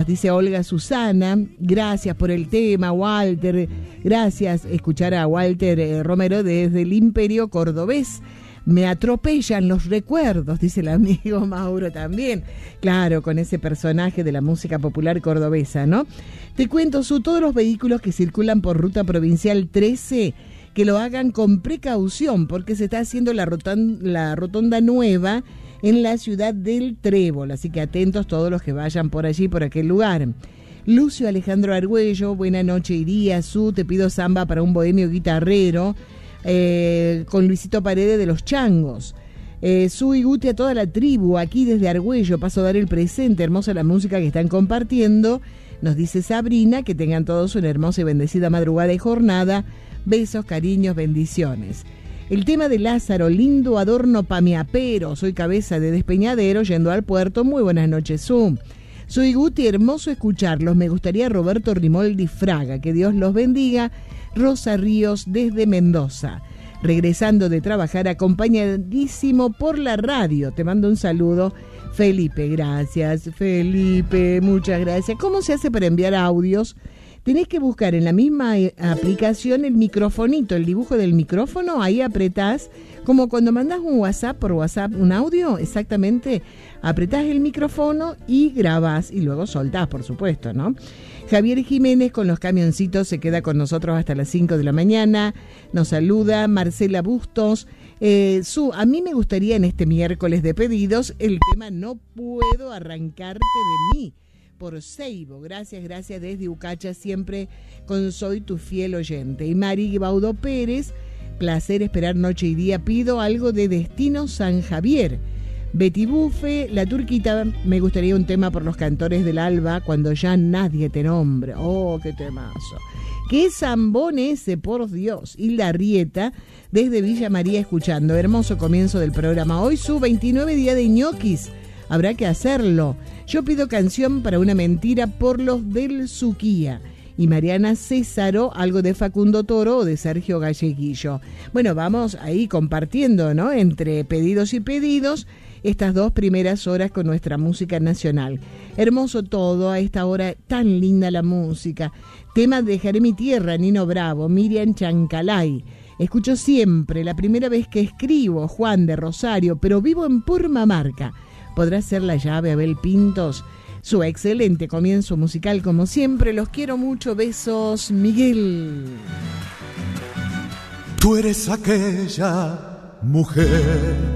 Dice Olga Susana, gracias por el tema, Walter. Gracias, escuchar a Walter Romero desde el Imperio Cordobés. Me atropellan los recuerdos, dice el amigo Mauro también. Claro, con ese personaje de la música popular cordobesa, ¿no? Te cuento, todos los vehículos que circulan por ruta provincial 13, que lo hagan con precaución, porque se está haciendo la rotonda nueva en la ciudad del Trébol, así que atentos todos los que vayan por allí, por aquel lugar. Lucio Alejandro Argüello, buena noche y día, te pido samba para un bohemio guitarrero, con Luisito Paredes de los Changos. Y Guti a toda la tribu, aquí desde Argüello, paso a dar el presente, hermosa la música que están compartiendo, nos dice Sabrina, que tengan todos una hermosa y bendecida madrugada y jornada, besos, cariños, bendiciones. El tema de Lázaro, lindo adorno pa' mi apero, soy cabeza de despeñadero yendo al puerto, muy buenas noches, Soy Guti, hermoso escucharlos, me gustaría Roberto Rimoldi Fraga, que Dios los bendiga. Rosa Ríos desde Mendoza, regresando de trabajar acompañadísimo por la radio, te mando un saludo. Felipe, gracias, Felipe, muchas gracias. ¿Cómo se hace para enviar audios? Tenés que buscar en la misma aplicación el microfonito, el dibujo del micrófono, ahí apretás, como cuando mandás un WhatsApp por WhatsApp, un audio, exactamente, apretás el micrófono y grabás y luego soltás, por supuesto, ¿no? Javier Jiménez con los camioncitos se queda con nosotros hasta las 5 de la mañana, nos saluda Marcela Bustos. A mí me gustaría en este miércoles de pedidos el tema No puedo arrancarte de mí, por Seibo. Gracias desde Ucacha, siempre con Soy tu fiel oyente. Y Mari Baudo Pérez, placer esperar noche y día, pido algo de Destino San Javier. Betty Bufe, La Turquita, me gustaría un tema por los cantores del alba, cuando ya nadie te nombre. Oh, qué temazo. Qué zambón ese, por Dios. Hilda Rieta, desde Villa María, escuchando. Hermoso comienzo del programa. Hoy su 29 día de ñoquis. Habrá que hacerlo. Yo pido canción para una mentira por los del Suquía. Y Mariana Césaro, algo de Facundo Toro o de Sergio Galleguillo. Bueno, vamos ahí compartiendo, ¿no? Entre pedidos y pedidos, estas 2 primeras horas con nuestra música nacional. Hermoso todo, a esta hora tan linda la música. Tema Dejaré mi tierra, Nino Bravo, Miriam Chancalay. Escucho siempre, la primera vez que escribo, Juan de Rosario, pero vivo en Purmamarca. ¿Podrá ser la llave, Abel Pintos? Su excelente comienzo musical, como siempre. Los quiero mucho. Besos, Miguel. Tú eres aquella mujer